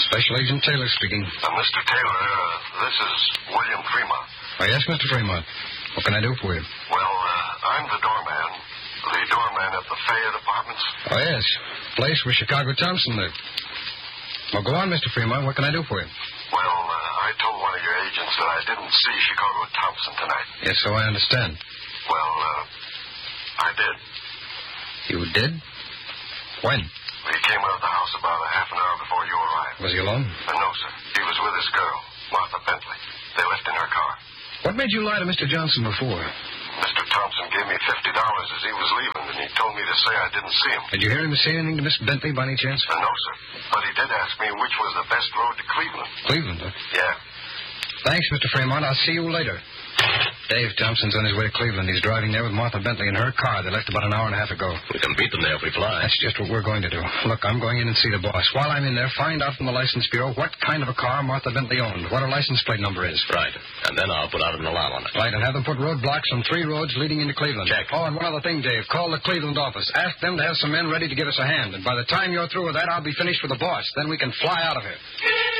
Special Agent Taylor speaking. Mr. Taylor, this is William Fremont. Oh, yes, Mr. Fremont. What can I do for you? Well, I'm the doorman. The doorman at the Fayette Apartments. Oh, yes. Place where Chicago Thompson lived. Well, go on, Mr. Fremont. What can I do for you? Well, I told one of your agents that I didn't see Chicago Thompson tonight. Yes, so I understand. Well, I did. You did? When? He came out of the house about a half an hour before you arrived. Was he alone? No, sir. He was with his girl, Martha Bentley. They left in her car. What made you lie to Mr. Johnson before? Mr. Thompson gave me $50 as he was leaving, and he told me to say I didn't see him. Did you hear him say anything to Miss Bentley by any chance? No, sir. But he did ask me which was the best road to Cleveland. Cleveland, huh? Yeah. Thanks, Mr. Fremont. I'll see you later. Dave Thompson's on his way to Cleveland. He's driving there with Martha Bentley in her car. They left about an hour and a half ago. We can beat them there if we fly. That's just what we're going to do. Look, I'm going in and see the boss. While I'm in there, find out from the license bureau what kind of a car Martha Bentley owned, what her license plate number is. Right. And then I'll put out an alarm on it. Right, and have them put roadblocks on 3 roads leading into Cleveland. Check. Oh, and one other thing, Dave. Call the Cleveland office. Ask them to have some men ready to give us a hand. And by the time you're through with that, I'll be finished with the boss. Then we can fly out of here.